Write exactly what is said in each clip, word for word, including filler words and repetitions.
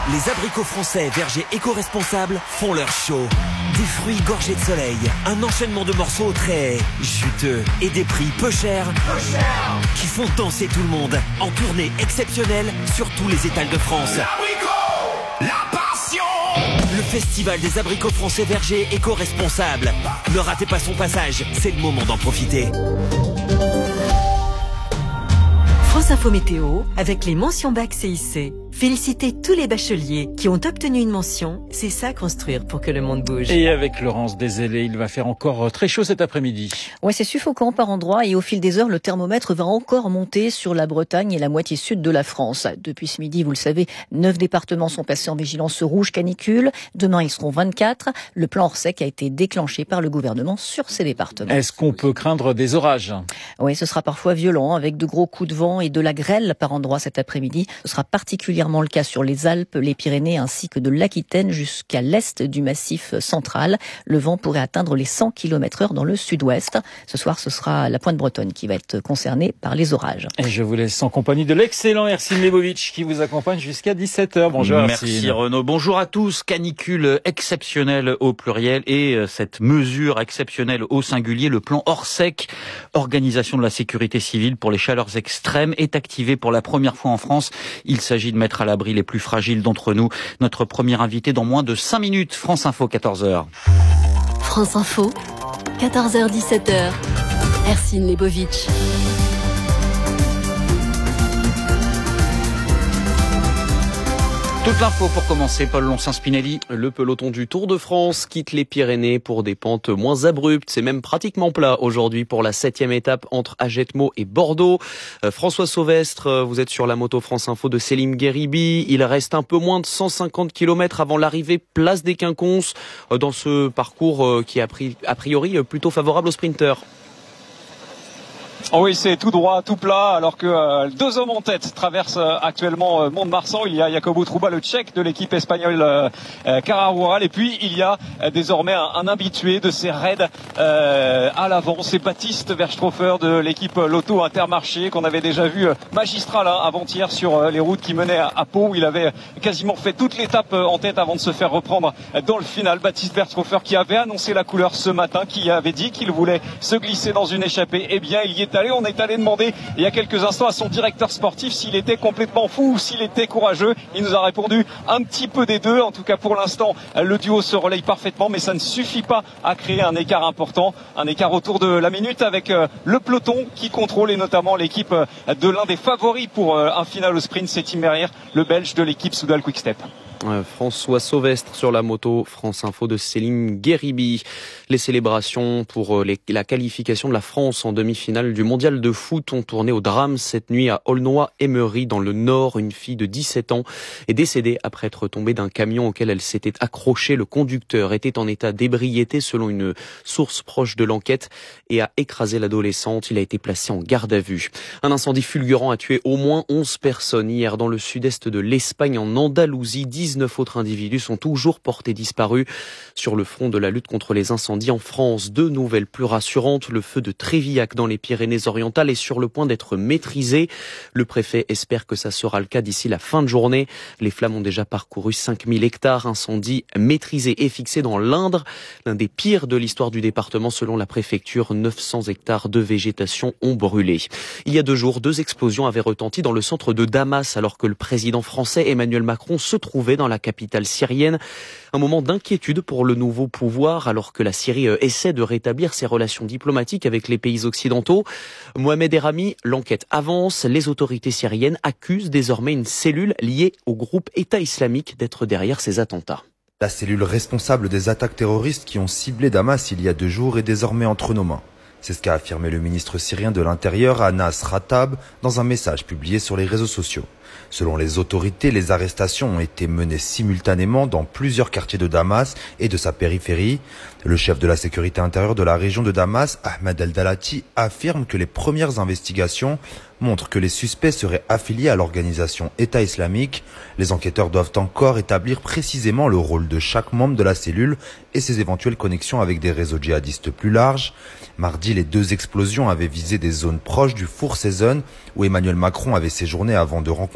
Les abricots français vergers éco-responsables font leur show. Des fruits gorgés de soleil, un enchaînement de morceaux très juteux et des prix peu chers, peu cher, qui font danser tout le monde en tournée exceptionnelle sur tous les étals de France. L'abricot, la passion. Le festival des abricots français vergers éco-responsables. Ne ratez pas son passage, c'est le moment d'en profiter. France Info Météo avec les mentions bac C I C. Félicitez tous les bacheliers qui ont obtenu une mention. C'est ça construire pour que le monde bouge. Et avec Laurence Dézélé, il va faire encore très chaud cet après-midi. Ouais, c'est suffocant par endroits et au fil des heures, le thermomètre va encore monter sur la Bretagne et la moitié sud de la France. Depuis ce midi, vous le savez, neuf départements sont passés en vigilance rouge canicule. Demain, ils seront vingt-quatre. Le plan Orsec a été déclenché par le gouvernement sur ces départements. Est-ce qu'on peut craindre des orages ? Oui, ce sera parfois violent avec de gros coups de vent et de la grêle par endroits cet après-midi. Ce sera particulièrement le cas sur les Alpes, les Pyrénées ainsi que de l'Aquitaine jusqu'à l'est du Massif central. Le vent pourrait atteindre les cent kilomètres heure dans le sud-ouest. Ce soir, ce sera la pointe bretonne qui va être concernée par les orages. Et je vous laisse en compagnie de l'excellent Ercine Lebovic qui vous accompagne jusqu'à dix-sept heures. Bonjour Ercine. Merci Renaud. Bonjour à tous. Canicule exceptionnelle au pluriel et cette mesure exceptionnelle au singulier, le plan Orsec, organisation de la sécurité civile pour les chaleurs extrêmes, est activé pour la première fois en France. Il s'agit de mettre à l'abri les plus fragiles d'entre nous. Notre premier invité dans moins de cinq minutes. France Info, quatorze heures. France Info, quatorze heures dix-sept heures. Ercine Lebovic. Toute l'info pour commencer, Paul Lonsin-Spinelli. Le peloton du Tour de France quitte les Pyrénées pour des pentes moins abruptes. C'est même pratiquement plat aujourd'hui pour la septième étape entre Agetmo et Bordeaux. Euh, François Sauvestre, vous êtes sur la moto France Info de Selim Gueribi. Il reste un peu moins de cent cinquante kilomètres avant l'arrivée place des Quinconces euh, dans ce parcours euh, qui est a, pri- a priori euh, plutôt favorable aux sprinteurs. Oh oui, c'est tout droit, tout plat, alors que euh, deux hommes en tête traversent euh, actuellement euh, Mont-de-Marsan. Il y a Jacobo Trouba, le Tchèque de l'équipe espagnole euh, euh, Cara-Rural, et puis il y a euh, désormais un, un habitué de ces raids euh, à l'avant, c'est Baptiste Verstroffer de l'équipe Lotto Intermarché qu'on avait déjà vu euh, magistral hein, avant-hier sur euh, les routes qui menaient à, à Pau, où il avait quasiment fait toute l'étape euh, en tête avant de se faire reprendre euh, dans le final. Baptiste Verstroffer qui avait annoncé la couleur ce matin, qui avait dit qu'il voulait se glisser dans une échappée. Eh bien, il y est allé. On est allé demander il y a quelques instants à son directeur sportif s'il était complètement fou ou s'il était courageux. Il nous a répondu un petit peu des deux. En tout cas, pour l'instant, le duo se relaye parfaitement, mais ça ne suffit pas à créer un écart important. Un écart autour de la minute avec le peloton qui contrôle et notamment l'équipe de l'un des favoris pour un final au sprint, c'est Tim Merrier, le Belge de l'équipe Soudal Quick-Step. François Sauvestre sur la moto France Info de Selim Gueribi. Les célébrations pour les, la qualification de la France en demi-finale du mondial de foot ont tourné au drame cette nuit à Aulnoy-Emery dans le Nord. Une fille de dix-sept ans est décédée après être tombée d'un camion auquel elle s'était accrochée. Le conducteur était en état d'ébriété selon une source proche de l'enquête et a écrasé l'adolescente. Il a été placé en garde à vue. Un incendie fulgurant a tué au moins onze personnes hier dans le sud-est de l'Espagne, en Andalousie. dix-neuf autres individus sont toujours portés disparus. Sur le front de la lutte contre les incendies en France, deux nouvelles plus rassurantes. Le feu de Trévillac dans les Pyrénées-Orientales est sur le point d'être maîtrisé. Le préfet espère que ça sera le cas d'ici la fin de journée. Les flammes ont déjà parcouru cinq mille hectares. Incendie maîtrisé et fixé dans l'Indre, l'un des pires de l'histoire du département selon la préfecture. neuf cents hectares de végétation ont brûlé. Il y a deux jours, deux explosions avaient retenti dans le centre de Damas alors que le président français Emmanuel Macron se trouvait dans la capitale syrienne. Un moment d'inquiétude pour le nouveau pouvoir alors que la Syrie essaie de rétablir ses relations diplomatiques avec les pays occidentaux. Mohamed Errami, l'enquête avance. Les autorités syriennes accusent désormais une cellule liée au groupe État islamique d'être derrière ces attentats. La cellule responsable des attaques terroristes qui ont ciblé Damas il y a deux jours est désormais entre nos mains. C'est ce qu'a affirmé le ministre syrien de l'Intérieur, Anas Rattab, dans un message publié sur les réseaux sociaux. Selon les autorités, les arrestations ont été menées simultanément dans plusieurs quartiers de Damas et de sa périphérie. Le chef de la sécurité intérieure de la région de Damas, Ahmed El-Dalati, affirme que les premières investigations montrent que les suspects seraient affiliés à l'organisation État islamique. Les enquêteurs doivent encore établir précisément le rôle de chaque membre de la cellule et ses éventuelles connexions avec des réseaux djihadistes plus larges. Mardi, les deux explosions avaient visé des zones proches du Four Season où Emmanuel Macron avait séjourné avant de rencontrer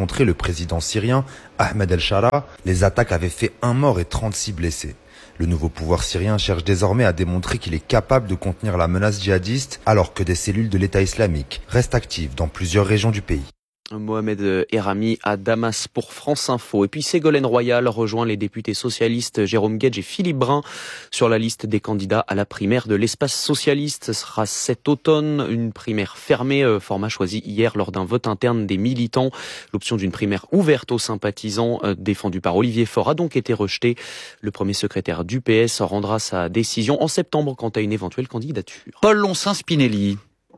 rencontré le président syrien Ahmed El-Shara. Les attaques avaient fait un mort et trente-six blessés. Le nouveau pouvoir syrien cherche désormais à démontrer qu'il est capable de contenir la menace djihadiste alors que des cellules de l'État islamique restent actives dans plusieurs régions du pays. Mohamed Erami à Damas pour France Info. Et puis Ségolène Royal rejoint les députés socialistes Jérôme Guedj et Philippe Brun sur la liste des candidats à la primaire de l'espace socialiste. Ce sera cet automne, une primaire fermée, format choisi hier lors d'un vote interne des militants. L'option d'une primaire ouverte aux sympathisants défendue par Olivier Faure a donc été rejetée. Le premier secrétaire du P S rendra sa décision en septembre quant à une éventuelle candidature. Paul Loncin-Spinelli.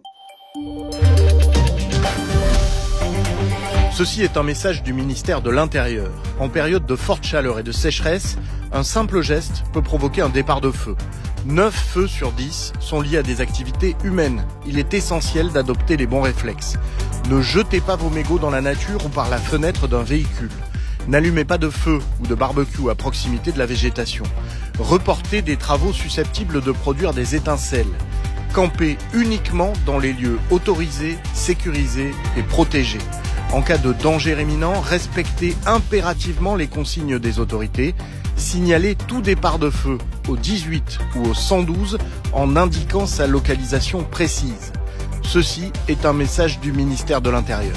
Ceci est un message du ministère de l'Intérieur. En période de forte chaleur et de sécheresse, un simple geste peut provoquer un départ de feu. neuf feux sur dix sont liés à des activités humaines. Il est essentiel d'adopter les bons réflexes. Ne jetez pas vos mégots dans la nature ou par la fenêtre d'un véhicule. N'allumez pas de feu ou de barbecue à proximité de la végétation. Reportez des travaux susceptibles de produire des étincelles. Campez uniquement dans les lieux autorisés, sécurisés et protégés. En cas de danger imminent, respectez impérativement les consignes des autorités. Signalez tout départ de feu au dix-huit ou au cent douze en indiquant sa localisation précise. Ceci est un message du ministère de l'Intérieur.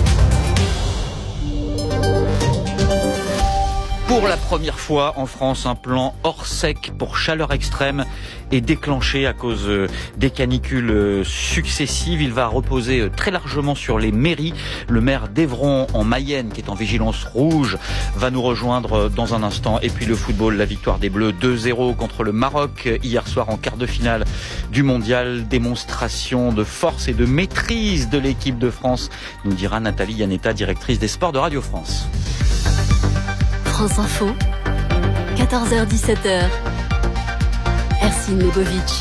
Pour la première fois en France, un plan hors sec pour chaleur extrême est déclenché à cause des canicules successives. Il va reposer très largement sur les mairies. Le maire d'Evron en Mayenne, qui est en vigilance rouge, va nous rejoindre dans un instant. Et puis le football, la victoire des Bleus deux zéro contre le Maroc hier soir en quart de finale du mondial. Démonstration de force et de maîtrise de l'équipe de France, nous dira Nathalie Yanetta, directrice des sports de Radio France. France Info, quatorze heures dix-sept heures. Ercine Lebovic.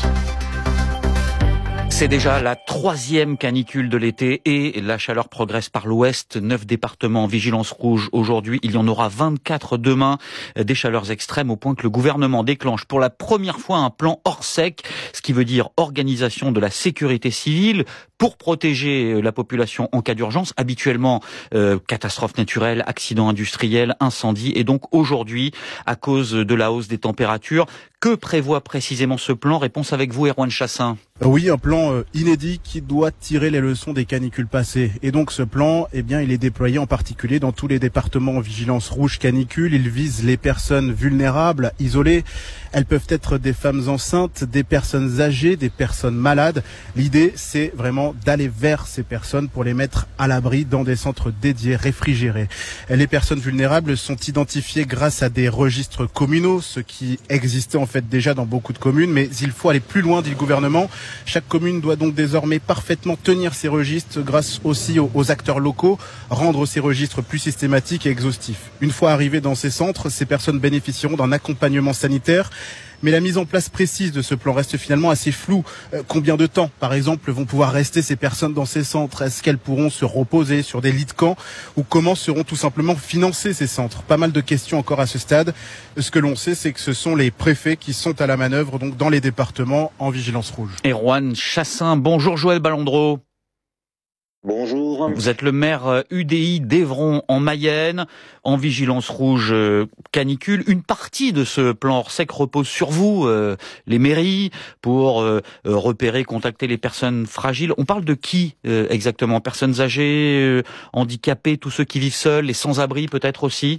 C'est déjà la troisième canicule de l'été et la chaleur progresse par l'ouest. Neuf départements en vigilance rouge aujourd'hui. Il y en aura vingt-quatre demain. Des chaleurs extrêmes au point que le gouvernement déclenche pour la première fois un plan hors sec, ce qui veut dire organisation de la sécurité civile pour protéger la population en cas d'urgence. Habituellement, euh, catastrophes naturelles, accidents industriels, incendies. Et donc aujourd'hui, à cause de la hausse des températures, que prévoit précisément ce plan? Réponse avec vous, Erwan Chassin. Oui, un plan euh, inédit qui doit tirer les leçons des canicules passées. Et donc ce plan, eh bien, il est déployé en particulier dans tous les départements en vigilance rouge canicule. Il vise les personnes vulnérables, isolées. Elles peuvent être des femmes enceintes, des personnes âgées, des personnes malades. L'idée, c'est vraiment d'aller vers ces personnes pour les mettre à l'abri dans des centres dédiés, réfrigérés. Les personnes vulnérables sont identifiées grâce à des registres communaux, ce qui existait en fait déjà dans beaucoup de communes, mais il faut aller plus loin, dit le gouvernement. Chaque commune doit donc désormais parfaitement tenir ces registres grâce aussi aux, aux acteurs locaux, rendre ces registres plus systématiques et exhaustifs. Une fois arrivées dans ces centres, ces personnes bénéficieront d'un accompagnement sanitaire. Mais la mise en place précise de ce plan reste finalement assez floue. Euh, combien de temps, par exemple, vont pouvoir rester ces personnes dans ces centres? Est-ce qu'elles pourront se reposer sur des lits de camp? Ou comment seront tout simplement financés ces centres? Pas mal de questions encore à ce stade. Ce que l'on sait, c'est que ce sont les préfets qui sont à la manœuvre donc dans les départements en vigilance rouge. Erwan Chassin, bonjour Joël Ballandreau. Bonjour. Vous êtes le maire U D I d'Evron en Mayenne, en vigilance rouge canicule. Une partie de ce plan hors sec repose sur vous, euh, les mairies, pour euh, repérer, contacter les personnes fragiles. On parle de qui euh, exactement? Personnes âgées, euh, handicapées, tous ceux qui vivent seuls, les sans-abri peut-être aussi?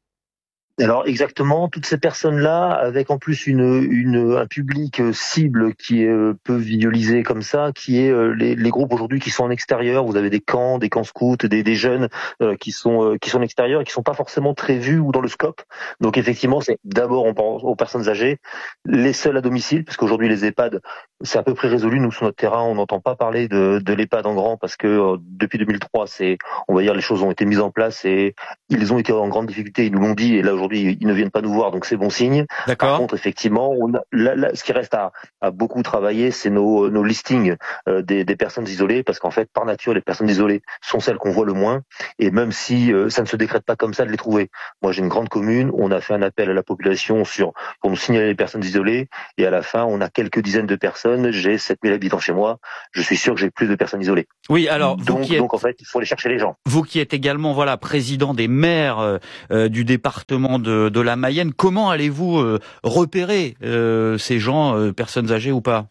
Alors exactement, toutes ces personnes-là, avec en plus une, une un public cible qui est peu visualisé comme ça, qui est les, les groupes aujourd'hui qui sont en extérieur. Vous avez des camps, des camps scouts, des, des jeunes euh, qui sont euh, qui sont en extérieur et qui sont pas forcément très vus ou dans le scope. Donc effectivement, c'est d'abord on pense aux personnes âgées, les seuls à domicile, parce qu'aujourd'hui les EHPAD, c'est à peu près résolu. Nous sur notre terrain, on n'entend pas parler de, de l'EHPAD en grand parce que euh, depuis deux mille trois, c'est on va dire les choses ont été mises en place et ils ont été en grande difficulté. Ils nous l'ont dit et là aujourd'hui aujourd'hui, ils ne viennent pas nous voir, donc c'est bon signe. D'accord. Par contre, effectivement, on a, là, là, ce qui reste à, à beaucoup travailler, c'est nos, nos listings euh, des, des personnes isolées, parce qu'en fait, par nature, les personnes isolées sont celles qu'on voit le moins, et même si euh, ça ne se décrète pas comme ça de les trouver. Moi, j'ai une grande commune, on a fait un appel à la population sur pour nous signaler les personnes isolées, et à la fin, on a quelques dizaines de personnes. J'ai sept mille habitants chez moi. Je suis sûr que j'ai plus de personnes isolées. Oui, alors vous donc, qui êtes... donc en fait, il faut aller chercher les gens. Vous qui êtes également voilà président des maires euh, du département de, de la Mayenne, comment allez-vous euh, repérer euh, ces gens, euh, personnes âgées ou pas?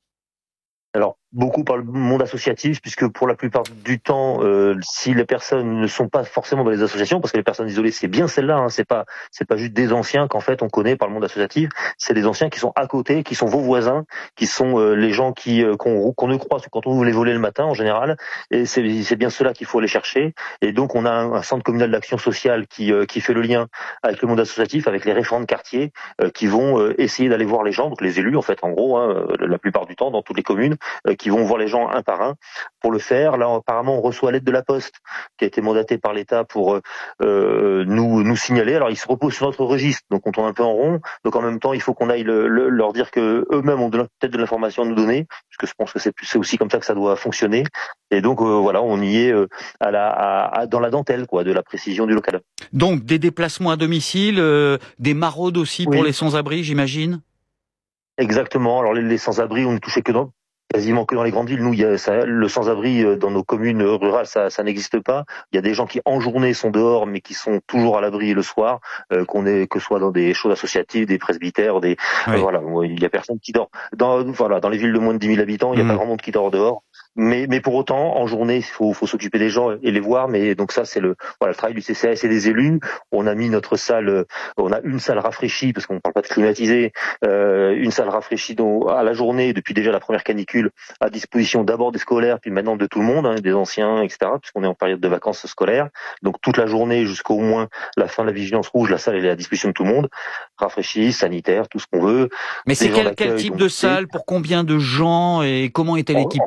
Alors, beaucoup par le monde associatif, puisque pour la plupart du temps, euh, si les personnes ne sont pas forcément dans les associations, parce que les personnes isolées, c'est bien celles-là, hein, c'est pas, c'est pas juste des anciens qu'en fait on connaît par le monde associatif, c'est des anciens qui sont à côté, qui sont vos voisins, qui sont euh, les gens qui euh, qu'on, qu'on ne croise que quand on ouvre les volets le matin en général, et c'est, c'est bien cela qu'il faut aller chercher. Et donc on a un, un centre communal d'action sociale qui euh, qui fait le lien avec le monde associatif, avec les référents de quartier, euh, qui vont euh, essayer d'aller voir les gens, donc les élus en fait, en gros, hein, la plupart du temps dans toutes les communes, euh, qui vont voir les gens un par un pour le faire. Là, apparemment, on reçoit l'aide de la Poste qui a été mandatée par l'État pour euh, nous nous signaler. Alors, ils se reposent sur notre registre, donc on tourne un peu en rond. Donc, en même temps, il faut qu'on aille le, le, leur dire que eux-mêmes ont de, peut-être de l'information à nous donner, puisque je pense que c'est, c'est aussi comme ça que ça doit fonctionner. Et donc, euh, voilà, on y est euh, à la, à, à, dans la dentelle, quoi, de la précision du local. Donc, des déplacements à domicile, euh, des maraudes aussi oui. pour les sans-abri, j'imagine. Exactement. Alors, les, les sans-abri, on ne touchait que dans quasiment que dans les grandes villes. Nous, il y a ça, le sans-abri dans nos communes rurales, ça, ça n'existe pas. Il y a des gens qui en journée sont dehors, mais qui sont toujours à l'abri le soir, euh, qu'on est que ce soit dans des choses associatives, des presbytères, des oui. euh, voilà. Il y a personne qui dort. Dans voilà, dans les villes de moins de dix mille habitants, il n'y a mmh. pas grand monde qui dort dehors. Mais mais pour autant, en journée, il faut faut s'occuper des gens et les voir. Mais donc ça, c'est le voilà le travail du C C A S et des élus. On a mis notre salle, on a une salle rafraîchie parce qu'on ne parle pas de climatisée, euh, une salle rafraîchie dont, à la journée depuis déjà la première canicule, à disposition d'abord des scolaires, puis maintenant de tout le monde, hein, des anciens, et cetera, puisqu'on est en période de vacances scolaires. Donc toute la journée jusqu'au moins la fin de la vigilance rouge, la salle elle est à disposition de tout le monde, rafraîchie, sanitaire, tout ce qu'on veut. Mais c'est quel, quel type de salle, pour combien de gens et comment est-elle équipée ?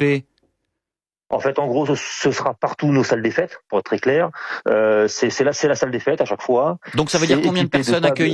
En fait, en gros, ce, ce sera partout nos salles des fêtes, pour être très clair. Euh, c'est, c'est, la, c'est la salle des fêtes à chaque fois. Donc ça veut dire combien de personnes de accueillies ?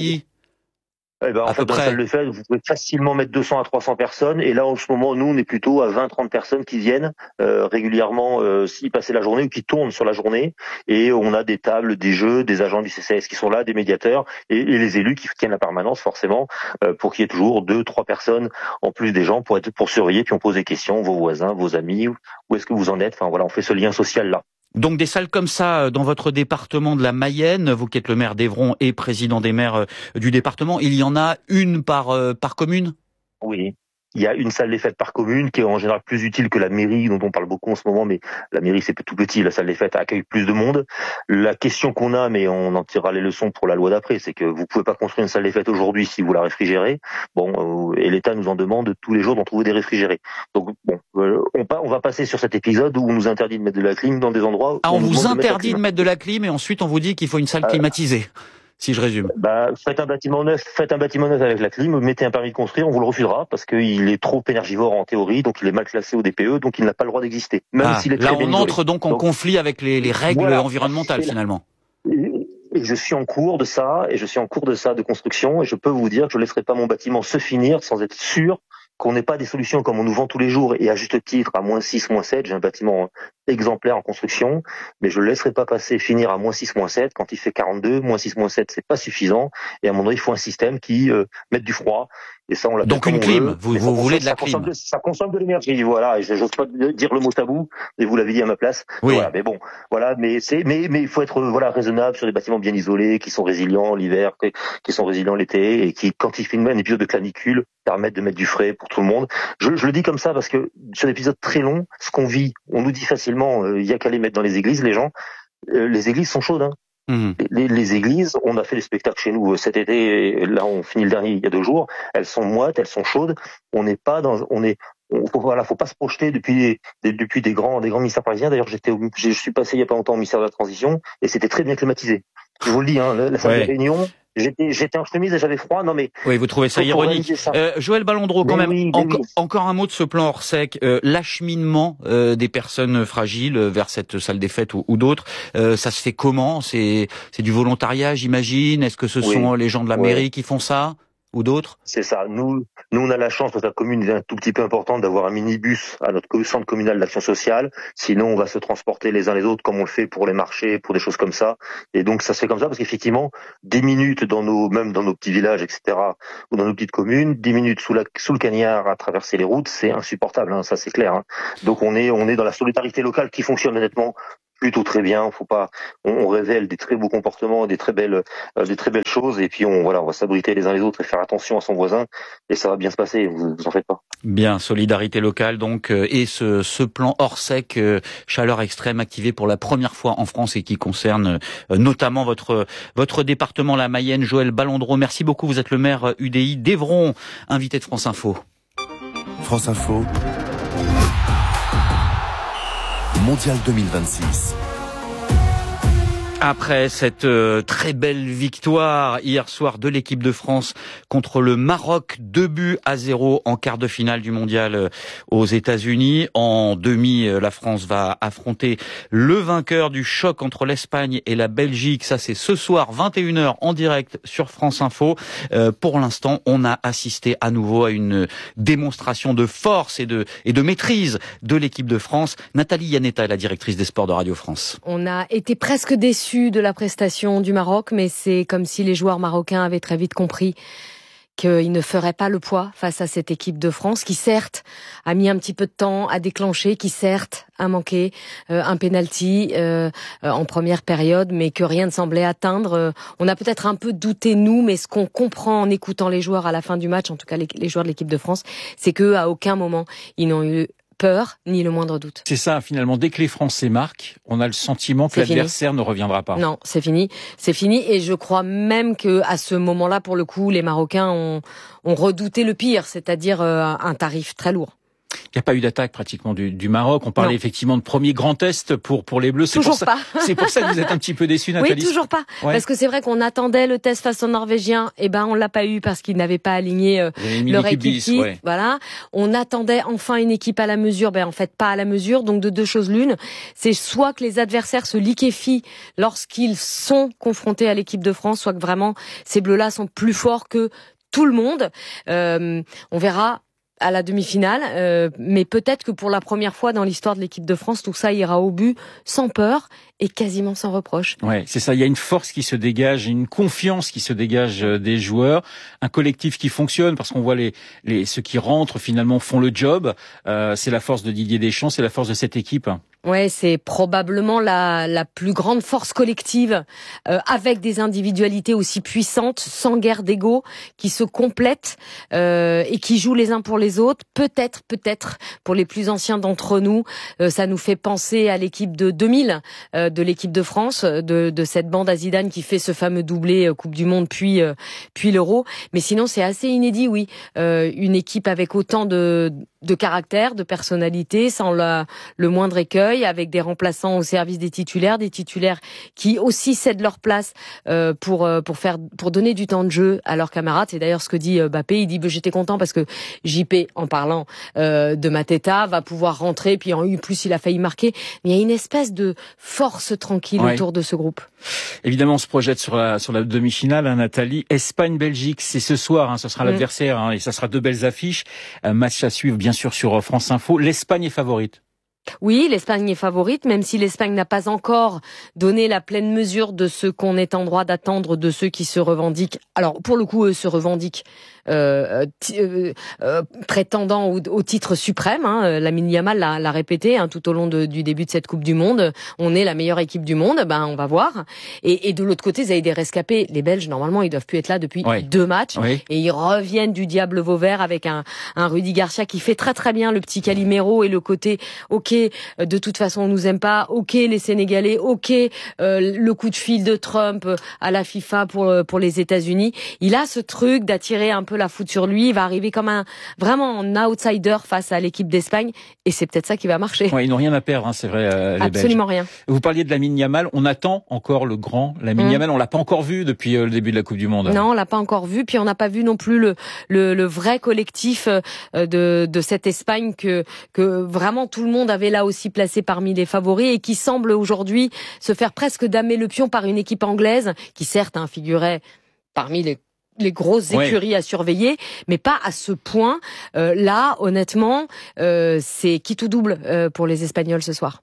Eh ben, en à fait, peu dans près. la salle de fête, vous pouvez facilement mettre deux cents à trois cents personnes. Et là, en ce moment, nous, on est plutôt à vingt à trente personnes qui viennent euh, régulièrement euh, y passer la journée ou qui tournent sur la journée. Et on a des tables, des jeux, des agents du C C A S qui sont là, des médiateurs et, et les élus qui tiennent la permanence, forcément, euh, pour qu'il y ait toujours deux, trois personnes en plus des gens pour être pour surveiller. Puis on pose des questions, vos voisins, vos amis, où est-ce que vous en êtes ? Enfin voilà, on fait ce lien social là. Donc des salles comme ça dans votre département de la Mayenne, vous qui êtes le maire d'Evron et président des maires du département, il y en a une par euh, par commune ? Oui. Il y a une salle des fêtes par commune qui est en général plus utile que la mairie dont on parle beaucoup en ce moment, mais la mairie c'est tout petit, la salle des fêtes accueille plus de monde. La question qu'on a, mais on en tirera les leçons pour la loi d'après, c'est que vous pouvez pas construire une salle des fêtes aujourd'hui si vous la réfrigérez. Bon, euh, et l'État nous en demande tous les jours d'en trouver des réfrigérés. Donc bon, euh, on, on va passer sur cet épisode où on nous interdit de mettre de la clim dans des endroits où ah, on, on vous interdit de mettre, de mettre de la clim et ensuite on vous dit qu'il faut une salle euh, climatisée. Si je résume. Bah, faites un bâtiment neuf, faites un bâtiment neuf avec la clim, mettez un permis de construire, on vous le refusera parce qu'il est trop énergivore en théorie, donc il est mal classé au D P E, donc il n'a pas le droit d'exister. Même ah, s'il est très là, on entre donc en donc, conflit avec les, les règles voilà, environnementales finalement. Et, et je suis en cours de ça, et je suis en cours de ça de construction, et je peux vous dire que je ne laisserai pas mon bâtiment se finir sans être sûr qu'on n'ait pas des solutions comme on nous vend tous les jours et à juste titre à moins six, moins sept. J'ai un bâtiment exemplaire en construction, mais je ne laisserai pas passer finir à moins six, moins sept quand il fait quarante-deux, moins six, moins sept, c'est pas suffisant. Et à un moment donné, il faut un système qui euh, mette du froid. Et ça, on l'a donc une clim, vous, vous voulez de la clim. De, ça consomme de l'énergie, voilà. Et je n'ose pas dire le mot tabou, et vous l'avez dit à ma place. Oui. Voilà, mais bon, voilà. Mais c'est, mais mais il faut être voilà raisonnable sur des bâtiments bien isolés, qui sont résilients l'hiver, qui, qui sont résilients l'été, et qui, quand il fait un épisode de canicule, permettent de mettre du frais pour tout le monde. Je, je le dis comme ça parce que sur un épisode très long, ce qu'on vit, on nous dit facilement, il euh, y a qu'à les mettre dans les églises, les gens. Euh, les églises sont chaudes, hein. Mmh. Les, les églises, on a fait les spectacles chez nous cet été, là on finit le dernier il y a deux jours, elles sont moites, elles sont chaudes, on n'est pas dans, on est, on, faut, voilà, faut pas se projeter depuis des, depuis des grands, des grands ministères parisiens. D'ailleurs, j'étais, au, je suis passé il y a pas longtemps au ministère de la Transition et c'était très bien climatisé. Je vous le dis, hein, la, la salle ouais. de réunion j'étais, j'étais en chemise et j'avais froid. Non mais. Oui, vous trouvez ça ironique. Ça. Euh, Joël Ballondreau, quand mais même. Oui, enco- oui. Encore un mot de ce plan Orsec, euh, l'acheminement euh, des personnes fragiles vers cette salle des fêtes ou, ou d'autres. Euh, ça se fait comment ? C'est, c'est du volontariat, j'imagine. Est-ce que ce oui. sont les gens de la mairie oui. qui font ça ? Ou d'autres ? C'est ça. Nous, nous, on a la chance, notre commune est un tout petit peu importante, d'avoir un minibus à notre centre communal d'action sociale. Sinon, on va se transporter les uns les autres comme on le fait pour les marchés, pour des choses comme ça. Et donc, ça se fait comme ça parce qu'effectivement, dix minutes dans nos, même dans nos petits villages, et cetera, ou dans nos petites communes, dix minutes sous la, sous le cagnard à traverser les routes, c'est insupportable, hein, ça c'est clair. Hein. Donc, on est, on est dans la solidarité locale qui fonctionne honnêtement plutôt très bien. Faut pas, on, on révèle des très beaux comportements, des très belles, euh, des très belles choses, et puis on, voilà, on va s'abriter les uns les autres et faire attention à son voisin, et ça va bien se passer. Vous, vous en faites pas. Bien, solidarité locale donc, euh, et ce, ce plan Orsec, euh, chaleur extrême activé pour la première fois en France et qui concerne euh, notamment votre votre département, la Mayenne. Joël Ballondreau, merci beaucoup. Vous êtes le maire U D I d'Evron, invité de France Info. France Info. Mondial deux mille vingt-six. Après cette euh, très belle victoire hier soir de l'équipe de France contre le Maroc, deux buts à zéro en quart de finale du mondial euh, aux États-Unis. En demi, euh, la France va affronter le vainqueur du choc entre l'Espagne et la Belgique. Ça, c'est ce soir, vingt et une heures, en direct sur France Info. Euh, pour l'instant, on a assisté à nouveau à une démonstration de force et de, et de maîtrise de l'équipe de France. Nathalie Yanetta est la directrice des sports de Radio France. On a été presque déçus de la prestation du Maroc, mais c'est comme si les joueurs marocains avaient très vite compris qu'ils ne feraient pas le poids face à cette équipe de France, qui certes a mis un petit peu de temps à déclencher, qui certes a manqué euh, un penalty euh, euh, en première période, mais que rien ne semblait atteindre. Euh, on a peut-être un peu douté, nous, mais ce qu'on comprend en écoutant les joueurs à la fin du match, en tout cas les, les joueurs de l'équipe de France, c'est qu'eux, à aucun moment, ils n'ont eu peur, ni le moindre doute. C'est ça, finalement, dès que les Français marquent, on a le sentiment que c'est l'adversaire fini. Ne reviendra pas. Non, c'est fini, c'est fini, et je crois même que à ce moment-là, pour le coup, les Marocains ont, ont redouté le pire, c'est-à-dire euh, un tarif très lourd. Il n'y a pas eu d'attaque pratiquement du, du Maroc. On parlait non. effectivement de premier grand test pour pour les Bleus. C'est toujours pour pas. Ça, c'est pour ça que vous êtes un petit peu déçus, Nathalie. Oui, toujours pas. Ouais. Parce que c'est vrai qu'on attendait le test face aux Norvégiens. Eh ben, on l'a pas eu parce qu'ils n'avaient pas aligné euh, leur équipe. Ouais. Voilà. On attendait enfin une équipe à la mesure. Ben, en fait, pas à la mesure. Donc, de deux choses l'une. C'est soit que les adversaires se liquéfient lorsqu'ils sont confrontés à l'équipe de France, soit que vraiment ces Bleus-là sont plus forts que tout le monde. Euh, on verra à la demi-finale, euh, mais peut-être que pour la première fois dans l'histoire de l'équipe de France, tout ça ira au but sans peur et quasiment sans reproche. Ouais, c'est ça. Il y a une force qui se dégage, une confiance qui se dégage des joueurs, un collectif qui fonctionne parce qu'on voit les les ceux qui rentrent finalement font le job. Euh, c'est la force de Didier Deschamps, c'est la force de cette équipe. Ouais, c'est probablement la, la plus grande force collective, euh, avec des individualités aussi puissantes, sans guerre d'ego, qui se complètent euh, et qui jouent les uns pour les autres. Peut-être, peut-être, pour les plus anciens d'entre nous, euh, ça nous fait penser à l'équipe de deux mille, euh, de l'équipe de France, de, de cette bande à Zidane qui fait ce fameux doublé euh, Coupe du Monde puis euh, puis l'Euro. Mais sinon, c'est assez inédit, oui, euh, une équipe avec autant de de caractère, de personnalité, sans la, le moindre écueil, avec des remplaçants au service des titulaires, des titulaires qui aussi cèdent leur place euh, pour pour faire pour donner du temps de jeu à leurs camarades. C'est d'ailleurs ce que dit Mbappé. Il dit bah, j'étais content parce que J P, en parlant euh, de Mateta, va pouvoir rentrer. Puis en U plus, il a failli marquer. Mais il y a une espèce de force tranquille ouais. autour de ce groupe. Évidemment, on se projette sur la sur la demi-finale, hein, Nathalie. Espagne-Belgique, c'est ce soir. Hein, ce sera mmh. l'adversaire hein, et ça sera deux belles affiches. Un match à suivre, bien sûr, sur France Info. L'Espagne est favorite. Oui, l'Espagne est favorite, même si l'Espagne n'a pas encore donné la pleine mesure de ce qu'on est en droit d'attendre de ceux qui se revendiquent. Alors, pour le coup, eux se revendiquent euh, euh, euh, prétendant au, au titre suprême. Hein. Lamine Yamal l'a, l'a répété hein, tout au long de, du début de cette Coupe du Monde. On est la meilleure équipe du monde, ben on va voir. Et, et de l'autre côté, vous avez des rescapés. Les Belges, normalement, ils doivent plus être là depuis oui. deux matchs. Oui. Et ils reviennent du diable Vauvert avec un, un Rudy Garcia qui fait très très bien le petit Calimero et le côté « Ok, de toute façon on nous aime pas, ok les Sénégalais, ok euh, le coup de fil de Trump à la FIFA pour pour les États-Unis. Il a ce truc d'attirer un peu la foudre sur lui. Il va arriver comme un vraiment un outsider face à l'équipe d'Espagne, et c'est peut-être ça qui va marcher. Ouais, ils n'ont rien à perdre, hein, c'est vrai. Euh, les Absolument Belges. rien. Vous parliez de Lamine Yamal. On attend encore le grand Lamine Mmh. Yamal. On l'a pas encore vu depuis euh, le début de la Coupe du Monde. Non, on l'a pas encore vu. Puis on n'a pas vu non plus le le, le vrai collectif de de cette Espagne que que vraiment tout le monde avait là aussi placé parmi les favoris, et qui semble aujourd'hui se faire presque damer le pion par une équipe anglaise qui certes hein, figurait parmi les les grosses écuries ouais. à surveiller, mais pas à ce point. Euh, là, honnêtement, euh, c'est qui tout double euh, pour les Espagnols ce soir.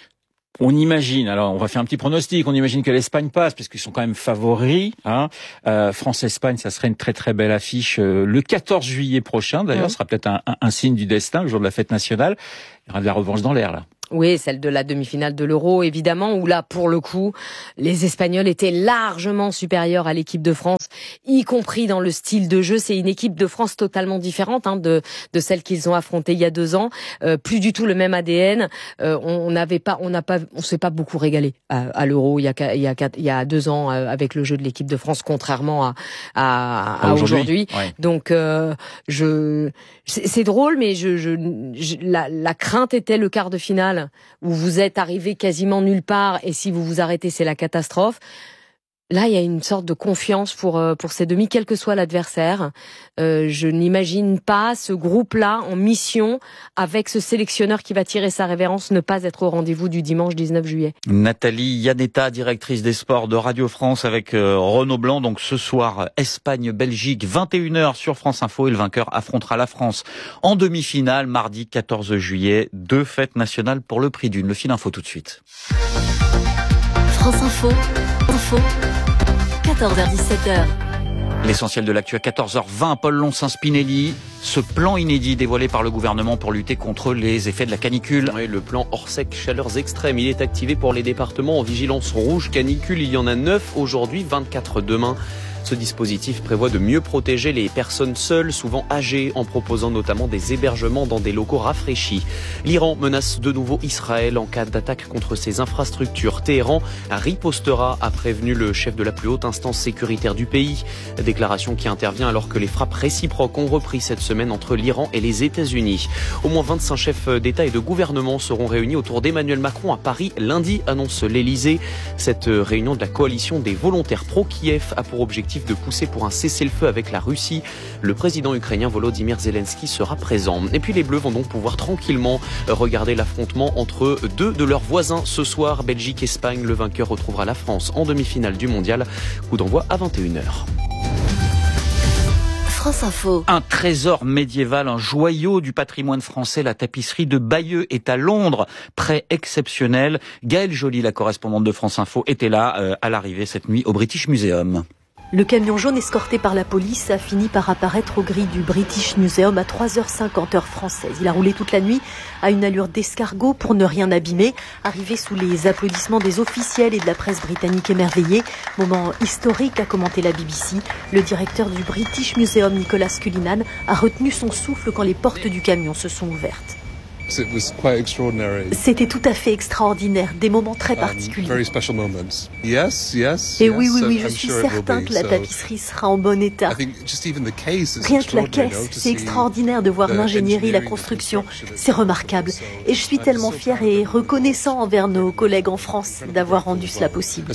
On imagine, alors on va faire un petit pronostic, on imagine que l'Espagne passe, parce qu'ils sont quand même favoris. Hein. Euh, France-Espagne, ça serait une très très belle affiche euh, le quatorze juillet prochain, d'ailleurs, mmh. ce sera peut-être un, un, un signe du destin, le jour de la fête nationale. Il y aura de la revanche dans l'air, là. Oui, celle de la demi-finale de l'Euro, évidemment, où là, pour le coup, les Espagnols étaient largement supérieurs à l'équipe de France, y compris dans le style de jeu. C'est une équipe de France totalement différente hein, de, de celle qu'ils ont affrontée il y a deux ans. Euh, plus du tout le même A D N. Euh, on n'avait pas, on n'a pas, on s'est pas beaucoup régalé à, à l'Euro il y a, il y a, il y a deux ans euh, avec le jeu de l'équipe de France, contrairement à, à, à aujourd'hui. aujourd'hui. Ouais. Donc, euh, je, c'est, c'est drôle, mais je, je, je la, la crainte était le quart de finale, où vous êtes arrivé quasiment nulle part, et si vous vous arrêtez, c'est la catastrophe. Là, il y a une sorte de confiance pour pour ces demi, quel que soit l'adversaire. Euh, je n'imagine pas ce groupe-là en mission avec ce sélectionneur qui va tirer sa révérence ne pas être au rendez-vous du dimanche dix-neuf juillet. Nathalie Yanetta, directrice des sports de Radio France avec euh, Renaud Blanc. Donc ce soir, Espagne-Belgique, vingt et une heures sur France Info, et le vainqueur affrontera la France en demi-finale mardi quatorze juillet. Deux fêtes nationales pour le prix d'une. Le fil info tout de suite. France Info, Info. quatorze heures dix-sept heures. L'essentiel de l'actu à quatorze heures vingt, Paul Lonsin-Spinelli. Ce plan inédit dévoilé par le gouvernement pour lutter contre les effets de la canicule. Oui, le plan Orsec chaleurs extrêmes, il est activé pour les départements en vigilance rouge canicule. Il y en a neuf aujourd'hui, vingt-quatre demain. Ce dispositif prévoit de mieux protéger les personnes seules, souvent âgées, en proposant notamment des hébergements dans des locaux rafraîchis. L'Iran menace de nouveau Israël en cas d'attaque contre ses infrastructures. Téhéran ripostera, a prévenu le chef de la plus haute instance sécuritaire du pays. Déclaration qui intervient alors que les frappes réciproques ont repris cette semaine entre l'Iran et les États-Unis. Au moins vingt-cinq chefs d'État et de gouvernement seront réunis autour d'Emmanuel Macron à Paris lundi, annonce l'Élysée. Cette réunion de la coalition des volontaires pro-Kiev a pour objectif de pousser pour un cessez-le-feu avec la Russie. Le président ukrainien Volodymyr Zelensky sera présent. Et puis les Bleus vont donc pouvoir tranquillement regarder l'affrontement entre deux de leurs voisins ce soir. Belgique-Espagne, le vainqueur retrouvera la France en demi-finale du mondial. Coup d'envoi à vingt et une heures. France Info. Un trésor médiéval, un joyau du patrimoine français, la tapisserie de Bayeux est à Londres. Prêt exceptionnel. Gaëlle Joly, la correspondante de France Info, était là euh, à l'arrivée cette nuit au British Museum. Le camion jaune escorté par la police a fini par apparaître aux grilles du British Museum à trois heures cinquante heure française. Il a roulé toute la nuit à une allure d'escargot pour ne rien abîmer. Arrivé sous les applaudissements des officiels et de la presse britannique émerveillée. Moment historique, a commenté la B B C. Le directeur du British Museum, Nicolas Cullinan, a retenu son souffle quand les portes du camion se sont ouvertes. C'était tout à fait extraordinaire, des moments très particuliers. Um, yes, yes, Et oui, oui, oui, yes, je I'm suis sure certain que la tapisserie sera en bon état. Rien que la caisse, c'est extraordinaire de voir l'ingénierie, la construction. C'est remarquable. Et je suis tellement fier et reconnaissant envers nos collègues en France d'avoir rendu cela possible.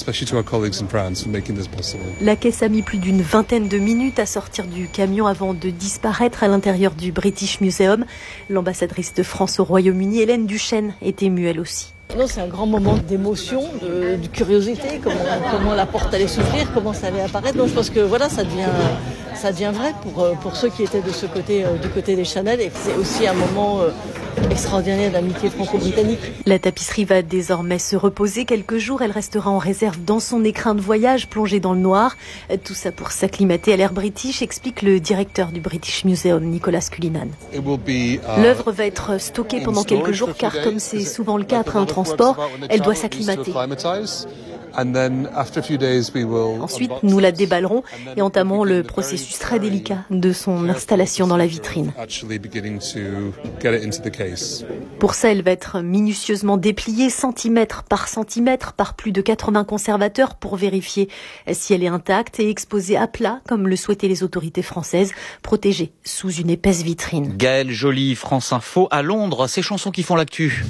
La caisse a mis plus d'une vingtaine de minutes à sortir du camion avant de disparaître à l'intérieur du British Museum. L'ambassadrice de France au Royaume-Uni, Hélène Duchesne, est émue elle aussi. Non, c'est un grand moment d'émotion, de, de curiosité, comment, comment la porte allait s'ouvrir, comment ça allait apparaître. Donc je pense que voilà, ça devient, ça devient vrai pour, pour ceux qui étaient de ce côté, du côté des Chanel, et c'est aussi un moment extraordinaire d'amitié franco-britannique. La tapisserie va désormais se reposer quelques jours. Elle restera en réserve dans son écrin de voyage plongé dans le noir. Tout ça pour s'acclimater à l'ère british, explique le directeur du British Museum, Nicolas Cullinan. L'œuvre va être stockée pendant quelques jours car, comme c'est souvent le cas après un transport, elle doit s'acclimater. Ensuite, nous la déballerons et entamons le processus très délicat de son installation dans la vitrine. Pour ça, elle va être minutieusement dépliée, centimètre par centimètre, par plus de quatre-vingts conservateurs pour vérifier si elle est intacte et exposée à plat, comme le souhaitaient les autorités françaises, protégée sous une épaisse vitrine. Gaëlle Joly, France Info, à Londres, ces chansons qui font l'actu.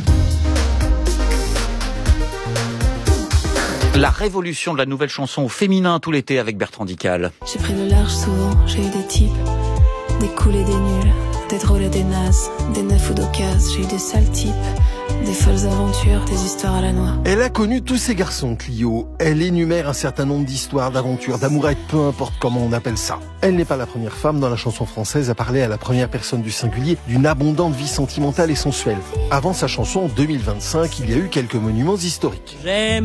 La révolution de la nouvelle chanson au féminin tout l'été avec Bertrand Dical. J'ai pris le large souvent, j'ai eu des types, des cools et des nuls, des drôles et des nazes, des neufs ou d'occases, j'ai eu des sales types, des folles aventures, des histoires à la noix. Elle a connu tous ces garçons, Clio. Elle énumère un certain nombre d'histoires, d'aventures, d'amourettes, peu importe comment on appelle ça. Elle n'est pas la première femme dans la chanson française à parler à la première personne du singulier d'une abondante vie sentimentale et sensuelle. Avant sa chanson, en deux mille vingt-cinq, il y a eu quelques monuments historiques. J'aime